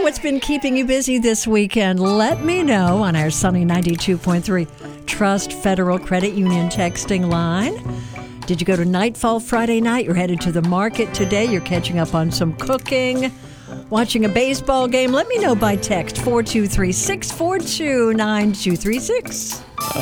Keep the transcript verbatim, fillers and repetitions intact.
what's been keeping you busy this weekend? Let me know on our sunny ninety-two point three Trust Federal Credit Union texting line. Did you go to Nightfall Friday night? You're headed to the market today. You're catching up on some cooking, watching a baseball game. Let me know by text four two three, six four two, nine two three six. Uh,